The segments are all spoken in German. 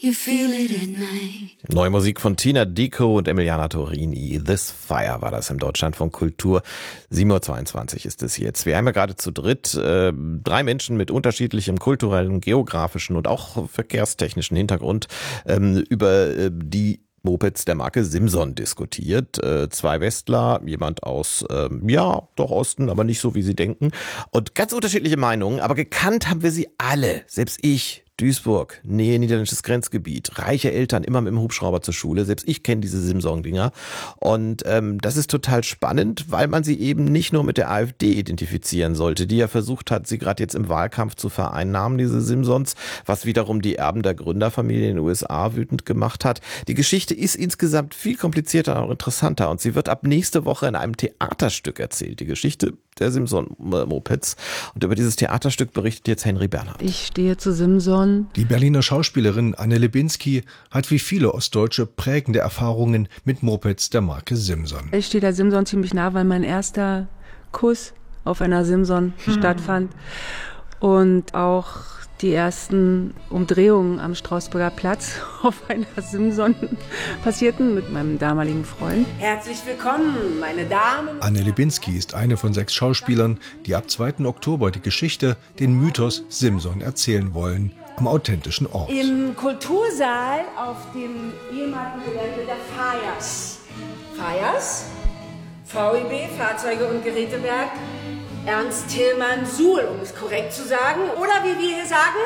You feel it at night. Neue Musik von Tina Dickow und Emiliana Torini. This Fire war das im Deutschlandfunk Kultur. 7.22 Uhr ist es jetzt. Wir haben ja gerade zu dritt 3 Menschen mit unterschiedlichem kulturellen, geografischen und auch verkehrstechnischen Hintergrund über die Mopeds der Marke Simson diskutiert. 2 Westler, jemand aus, doch Osten, aber nicht so, wie sie denken. Und ganz unterschiedliche Meinungen, aber gekannt haben wir sie alle, selbst ich. Duisburg, Nähe niederländisches Grenzgebiet, reiche Eltern, immer mit dem Hubschrauber zur Schule. Selbst ich kenne diese Simson-Dinger. Und das ist total spannend, weil man sie eben nicht nur mit der AfD identifizieren sollte, die ja versucht hat, sie gerade jetzt im Wahlkampf zu vereinnahmen, diese Simsons, was wiederum die Erben der Gründerfamilie in den USA wütend gemacht hat. Die Geschichte ist insgesamt viel komplizierter und interessanter und sie wird ab nächste Woche in einem Theaterstück erzählt. Die Geschichte der Simson-Mopeds. Und über dieses Theaterstück berichtet jetzt Henry Bernhard. Ich stehe zu Simson. Die Berliner Schauspielerin Anne Lebinski hat wie viele Ostdeutsche prägende Erfahrungen mit Mopeds der Marke Simson. Ich stehe der Simson ziemlich nah, weil mein erster Kuss auf einer Simson stattfand. Und auch die ersten Umdrehungen am Strausberger Platz auf einer Simson passierten mit meinem damaligen Freund. Herzlich willkommen, meine Damen. Anne Lebinski ist eine von 6 Schauspielern, die ab 2. Oktober die Geschichte, den Mythos Simson erzählen wollen, am authentischen Ort. Im Kultursaal auf dem ehemaligen Gelände der Fayers. Fayers? VEB, Fahrzeuge und Gerätewerk. Ernst Tillmann Suhl, um es korrekt zu sagen. Oder wie wir hier sagen?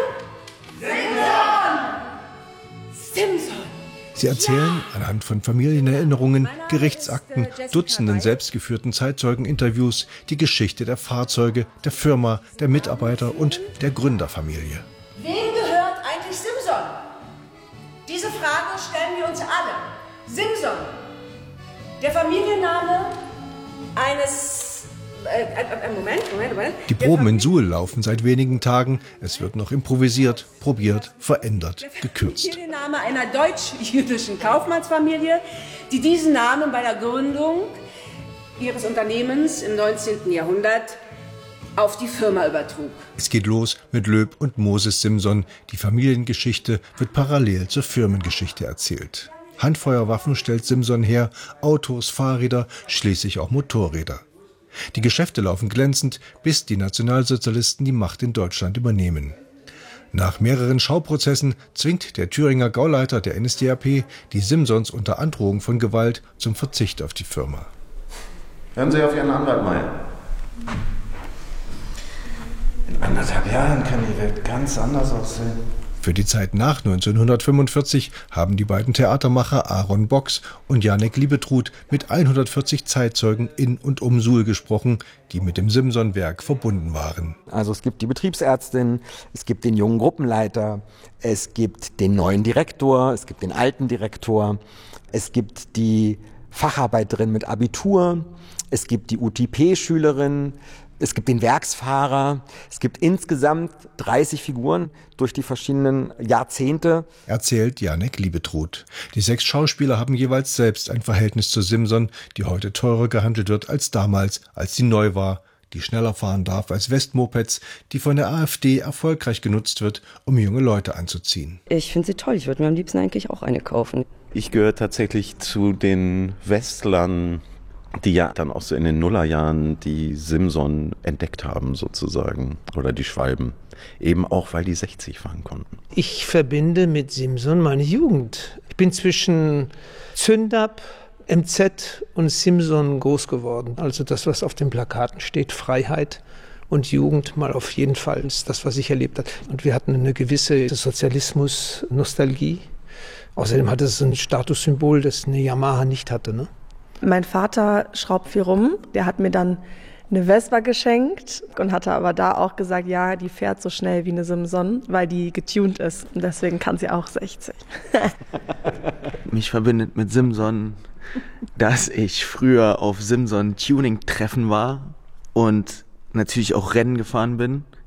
Simson! Simson! Sie erzählen anhand von Familienerinnerungen, Gerichtsakten, Dutzenden selbstgeführten Zeitzeugeninterviews die Geschichte der Fahrzeuge, der Firma, der Mitarbeiter und der Gründerfamilie. Wem gehört eigentlich Simson? Diese Frage stellen wir uns alle. Simson, der Familienname eines... Moment. Die Proben in Suhl laufen seit wenigen Tagen. Es wird noch improvisiert, probiert, verändert, gekürzt. Der Familienname einer deutsch-jüdischen Kaufmannsfamilie, die diesen Namen bei der Gründung ihres Unternehmens im 19. Jahrhundert auf die Firma übertrug. Es geht los mit Löb und Moses Simson. Die Familiengeschichte wird parallel zur Firmengeschichte erzählt. Handfeuerwaffen stellt Simson her, Autos, Fahrräder, schließlich auch Motorräder. Die Geschäfte laufen glänzend, bis die Nationalsozialisten die Macht in Deutschland übernehmen. Nach mehreren Schauprozessen zwingt der Thüringer Gauleiter der NSDAP die Simsons unter Androhung von Gewalt zum Verzicht auf die Firma. Hören Sie auf Ihren Anwalt mal. In 1,5 Jahren kann die Welt ganz anders aussehen. Für die Zeit nach 1945 haben die beiden Theatermacher Aaron Box und Janek Liebetrud mit 140 Zeitzeugen in und um Suhl gesprochen, die mit dem Simson-Werk verbunden waren. Also es gibt die Betriebsärztin, es gibt den jungen Gruppenleiter, es gibt den neuen Direktor, es gibt den alten Direktor, es gibt die Facharbeiterin mit Abitur, es gibt die UTP-Schülerin, es gibt den Werksfahrer, es gibt insgesamt 30 Figuren durch die verschiedenen Jahrzehnte. Erzählt Janek Liebetrud. Die 6 Schauspieler haben jeweils selbst ein Verhältnis zu Simson, die heute teurer gehandelt wird als damals, als sie neu war, die schneller fahren darf als Westmopeds, die von der AfD erfolgreich genutzt wird, um junge Leute anzuziehen. Ich finde sie toll, ich würde mir am liebsten eigentlich auch eine kaufen. Ich gehöre tatsächlich zu den Westlern, die ja dann auch so in den Nullerjahren die Simson entdeckt haben sozusagen, oder die Schwalben, eben auch, weil die 60 fahren konnten. Ich verbinde mit Simson meine Jugend. Ich bin zwischen Zündab, MZ und Simson groß geworden. Also das, was auf den Plakaten steht, Freiheit und Jugend mal auf jeden Fall ist das, was ich erlebt habe. Und wir hatten eine gewisse Sozialismus-Nostalgie. Außerdem hatte es ein Statussymbol, das eine Yamaha nicht hatte, ne? Mein Vater schraubt viel rum. Der hat mir dann eine Vespa geschenkt und hatte aber da auch gesagt, ja, die fährt so schnell wie eine Simson, weil die getuned ist. Und deswegen kann sie auch 60. Mich verbindet mit Simson, dass ich früher auf Simson-Tuning-Treffen war und natürlich auch Rennen gefahren bin.